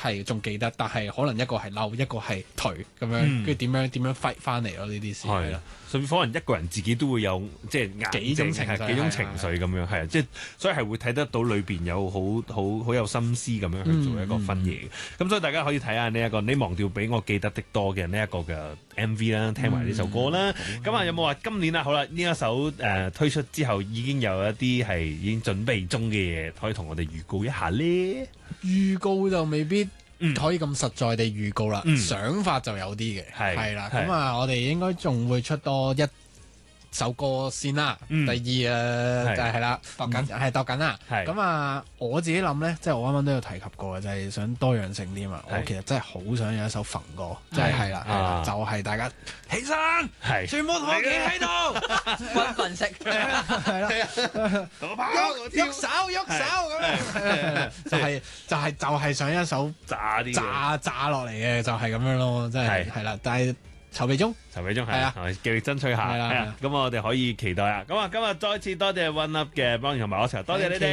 係仲記得，但係可能一個係嬲，一個係頹咁樣，跟住點樣 fight 翻嚟咯？呢啲事係啦， 甚至可能一個人自己都會有即係幾種情緒咁樣，係啊，即係所以係會睇得到裏邊有好有心思咁樣去做一個分野。咁所以大家可以睇下呢一個你忘掉比我記得的多嘅呢一個嘅 MV 啦，聽埋呢首歌啦。咁啊有冇話今年啊好啦呢一首推出之後已經有一啲係已經準備中嘅嘢，可以同我哋預告一下咧？ 預告就未必可以咁實在地預告啦，想法就有啲嘅，係啦。咁啊，我哋應該仲會出多一首歌先啦。第二就係啦，度緊啦。咁啊，我自己諗咧，即係我啱啱都有提及過嘅，就係想多樣性啲嘛。我其實真係好想有一首焚歌，即係啦，就係大家起身，全部同我企喺度， 軍訓式， 係啦，喐手咁樣，就係想一首炸落嚟嘅，就係咁樣咯，真係係啦，但係。籌備中係啊， 極力爭取下， 係啊， 咁我哋可以期待啊！咁啊，今日再次多謝 One Up 嘅幫同埋我一齊，多謝你哋。